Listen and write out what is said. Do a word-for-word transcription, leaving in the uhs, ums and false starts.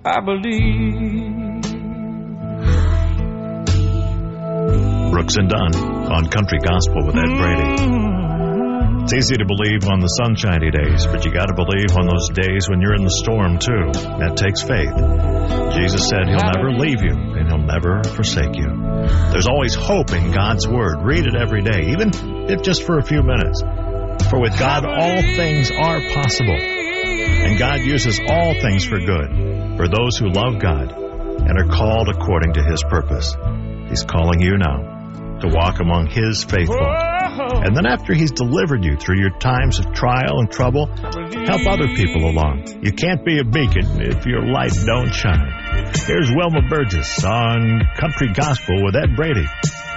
I believe. Brooks and Dunn on Country Gospel with Ed Brady. It's easy to believe on the sunshiny days, but you got to believe on those days when you're in the storm too. That takes faith. Jesus said he'll never leave you and he'll never forsake you. There's always hope in God's Word. Read it every day, even if just for a few minutes. For with God, all things are possible. And God uses all things for good, for those who love God and are called according to His purpose. He's calling you now to walk among His faithful. And then after He's delivered you through your times of trial and trouble, help other people along. You can't be a beacon if your light don't shine. Here's Wilma Burgess on Country Gospel with Ed Brady.